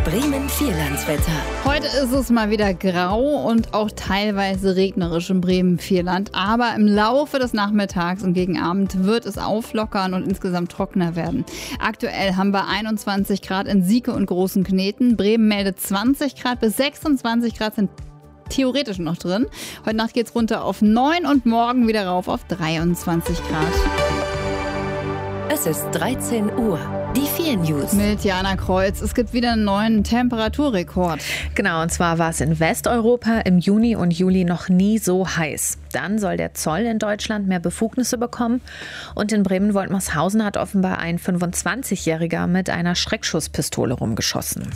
Bremen-Vierlandswetter. Heute ist es mal wieder grau und auch teilweise regnerisch im Bremen-Vierland. Aber im Laufe des Nachmittags und gegen Abend wird es auflockern und insgesamt trockener werden. Aktuell haben wir 21 Grad in Sieke und Großen Kneten. Bremen meldet 20 Grad bis 26 Grad sind theoretisch noch drin. Heute Nacht geht es runter auf 9 und morgen wieder rauf auf 23 Grad. Es ist 13 Uhr. Die 4 News. Mit Jana Kreuz. Es gibt wieder einen neuen Temperaturrekord. Genau, und zwar war es in Westeuropa im Juni und Juli noch nie so heiß. Dann soll der Zoll in Deutschland mehr Befugnisse bekommen. Und in Bremen-Woltmershausen hat offenbar ein 25-Jähriger mit einer Schreckschusspistole rumgeschossen.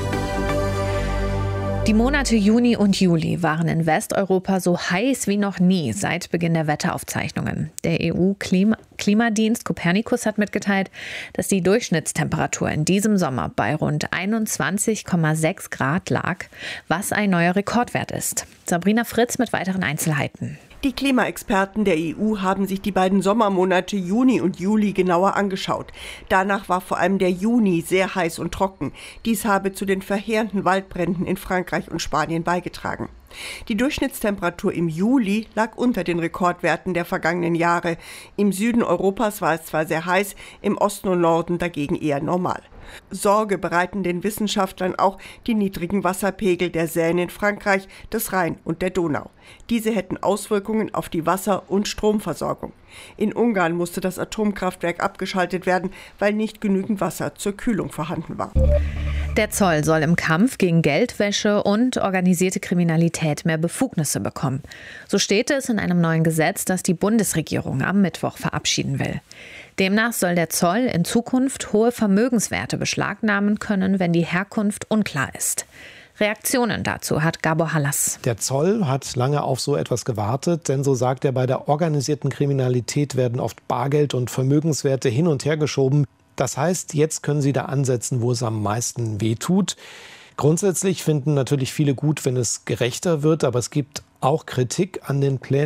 Die Monate Juni und Juli waren in Westeuropa so heiß wie noch nie seit Beginn der Wetteraufzeichnungen. Der EU-Klimadienst Copernicus hat mitgeteilt, dass die Durchschnittstemperatur in diesem Sommer bei rund 21,6 Grad lag, was ein neuer Rekordwert ist. Sabrina Fritz mit weiteren Einzelheiten. Die Klimaexperten der EU haben sich die beiden Sommermonate Juni und Juli genauer angeschaut. Danach war vor allem der Juni sehr heiß und trocken. Dies habe zu den verheerenden Waldbränden in Frankreich und Spanien beigetragen. Die Durchschnittstemperatur im Juli lag unter den Rekordwerten der vergangenen Jahre. Im Süden Europas war es zwar sehr heiß, im Osten und Norden dagegen eher normal. Sorge bereiten den Wissenschaftlern auch die niedrigen Wasserpegel der Seine in Frankreich, des Rhein und der Donau. Diese hätten Auswirkungen auf die Wasser- und Stromversorgung. In Ungarn musste das Atomkraftwerk abgeschaltet werden, weil nicht genügend Wasser zur Kühlung vorhanden war. Der Zoll soll im Kampf gegen Geldwäsche und organisierte Kriminalität mehr Befugnisse bekommen. So steht es in einem neuen Gesetz, das die Bundesregierung am Mittwoch verabschieden will. Demnach soll der Zoll in Zukunft hohe Vermögenswerte beschlagnahmen können, wenn die Herkunft unklar ist. Reaktionen dazu hat Gabor Hallas. Der Zoll hat lange auf so etwas gewartet, denn so sagt er, bei der organisierten Kriminalität werden oft Bargeld und Vermögenswerte hin und her geschoben. Das heißt, jetzt können sie da ansetzen, wo es am meisten wehtut. Grundsätzlich finden natürlich viele gut, wenn es gerechter wird, aber es gibt auch Kritik an den Plänen